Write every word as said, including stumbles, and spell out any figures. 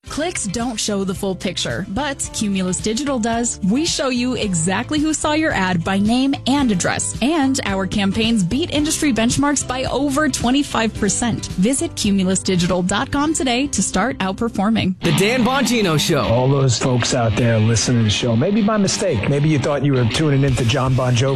Clicks don't show the full picture, but Cumulus Digital does. We show you exactly who saw your ad by name and address, and our campaigns beat industry benchmarks by over twenty-five percent. Visit cumulus digital dot com today to start outperforming. The Dan Bongino Show. All those folks out there listening to the show, maybe by mistake, maybe you thought you were tuning into John Bon Jovi.